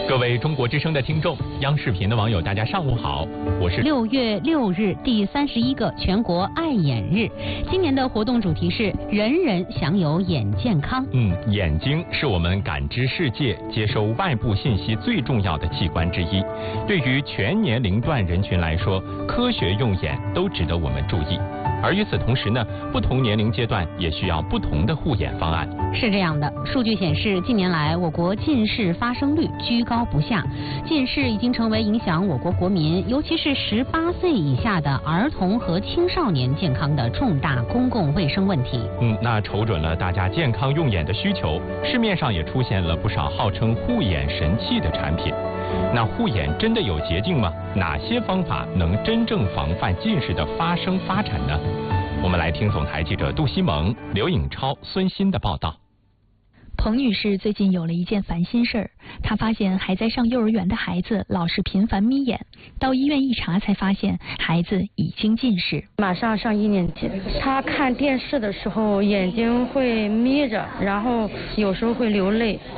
各位中国之声的听众，央视频的网友，大家上午好，我是 6月6日第31个全国爱眼日。今年的活动主题是人人享有眼健康。 眼睛是我们感知世界、接收外部信息最重要的器官之一。对于全年龄段人群来说，科学用眼都值得我们注意。而与此同时呢，不同年龄阶段也需要不同的护眼方案。 是这样的，数据显示，近年来我国近视发生率居高不下，近视已经成为影响我国国民，尤其是18岁以下的儿童和青少年健康的重大公共卫生问题。 那瞅准了大家健康用眼的需求，市面上也出现了不少号称护眼神器的产品。那护眼真的有捷径吗？哪些方法能真正防范近视的发生发展呢？我们来听总台记者杜西蒙、刘颖超、孙鑫的报道。 彭女士最近有了一件烦心事儿，她发现还在上幼儿园的孩子老是频繁眯眼，到医院一查才发现孩子已经近视。 马上上1年级，他看电视的时候眼睛会眯着，然后有时候会流泪。